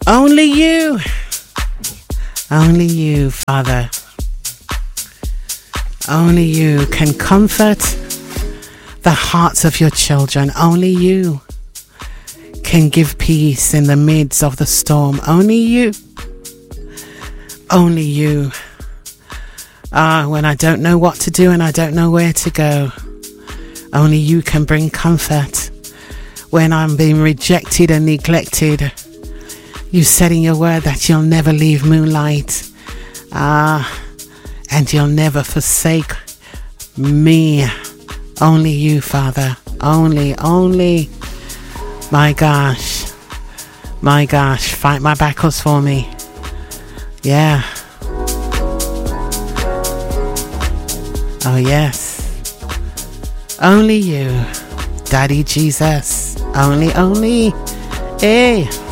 Only you. Only you, Father. Only you can comfort the hearts of your children. Only you can give peace in the midst of the storm. Only you. Only you. When I don't know what to do and I don't know where to go, only you can bring comfort. When I'm being rejected and neglected, you said in your word that you'll never leave Moonlight. And you'll never forsake me. Only you, Father. Only. My gosh. Fight my battles for me. Yeah. Oh, yes. Only you, Daddy Jesus. Only. Hey.